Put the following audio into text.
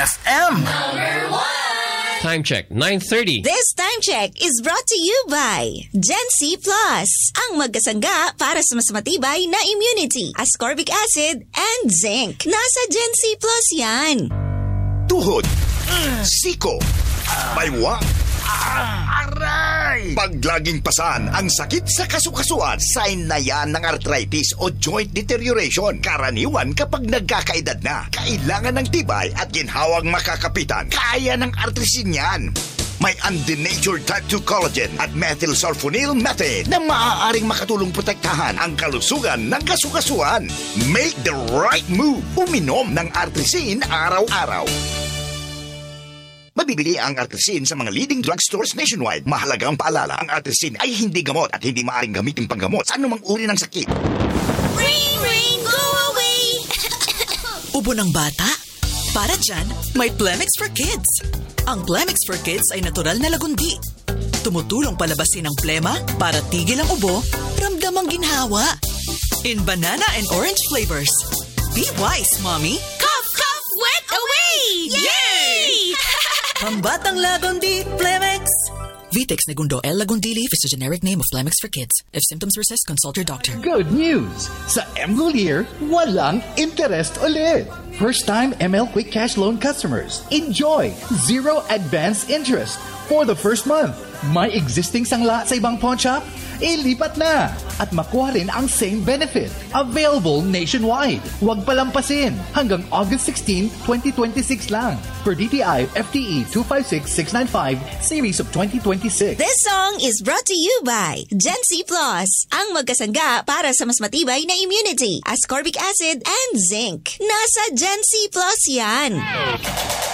FM. Time check, 9:30. This time check is brought to you by Gen C Plus, ang magkasangga para sa mas matibay na immunity, ascorbic acid, and zinc. Nasa Gen C Plus yan. Tuhod, siko, baywa, aray! Pag laging pasan ang sakit sa kasukasuan, sign na yan ng arthritis o joint deterioration. Karaniwan kapag nagkakaedad na, kailangan ng tibay at ginhawang makakapitan. Kaya ng artrisin yan. May undenatured type 2 collagen at methylsulfonyl methane na maaaring makatulong protektahan ang kalusugan ng kasukasuan. Make the right move. Uminom ng artrisin araw-araw. Mabibili ang artrisin sa mga leading drugstores nationwide. Mahalagang paalala, ang artrisin ay hindi gamot at hindi maaaring gamitin panggamot sa anumang uri ng sakit. Ring, ring, go away! Ubo ng bata? Para dyan, may Plemix for Kids. Ang Plemix for Kids ay natural na lagundi. Tumutulong palabasin ang plema para tigil ang ubo, ramdam ang ginhawa. In banana and orange flavors. Be wise, Mommy. Cough, cough, wet away! Yay! Pambatang Lagundi, Plemix! Vitex Negundo L. Lagundi Leaf is the generic name of Plemix for Kids. If symptoms persist, consult your doctor. Good news! Sa MGoal Year, walang interest ulit. First-time ML Quick Cash Loan customers, enjoy zero advance interest for the first month. May existing sangla sa ibang pawn shop? Ilipat na at makuha rin ang same benefit. Available nationwide. Huwag palampasin. Hanggang August 16, 2026 lang. Per DTI FTE 256695 Series of 2026. This song is brought to you by Gen C Plus, ang magkasangga para sa mas matibay na immunity, ascorbic acid, and zinc. Nasa Gen C Plus yan.